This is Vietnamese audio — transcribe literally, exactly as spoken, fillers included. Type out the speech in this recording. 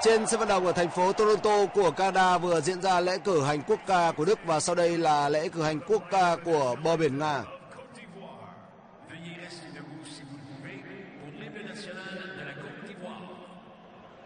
Trên sân vận động ở thành phố Toronto của Canada vừa diễn ra lễ cử hành quốc ca của Đức và sau đây là lễ cử hành quốc ca của bờ biển Nga. Veuillez rester debout si vous le pouvez pour l'hymne national de la Côte d'Ivoire.